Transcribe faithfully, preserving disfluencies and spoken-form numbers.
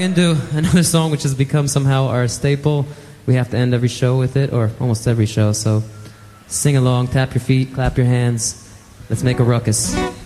gonna do another song which has become somehow our staple. We have to end every show with it, or almost every show, so sing along, tap your feet, clap your hands. Let's make a ruckus.